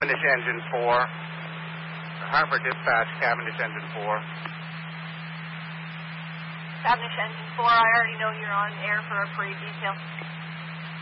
Cavendish Engine 4. Hartford Dispatch, Cavendish Engine 4. Cavendish Engine 4, I already know you're on air for a parade detail.